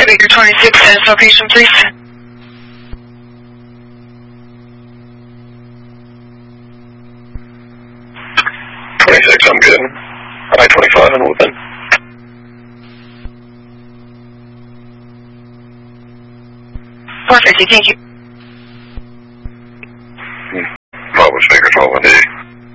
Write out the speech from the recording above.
Victor 26 says location, please. 26, I'm good. I-25 and within. Perfect, thank you. Probably figure 12 and 8.